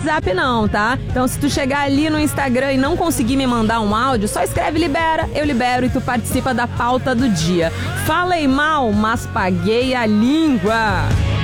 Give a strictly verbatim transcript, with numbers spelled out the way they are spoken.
WhatsApp não, tá? Então se tu chegar ali no Instagram e não conseguir me mandar um áudio, só escreve libera, eu libero e tu participa da pauta do dia. Falei mal, mas paguei a língua.